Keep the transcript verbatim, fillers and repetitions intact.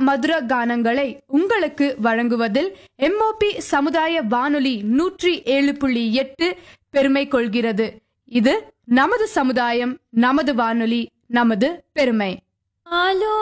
மதுர கானங்களை உங்களுக்கு வழங்குவதில் எம்ஓபி சமுதாய வானொலி நூற்றி ஏழு புள்ளி எட்டு பெருமை கொள்கிறது. இது நமது சமுதாயம், நமது வானொலி, நமது பெருமை.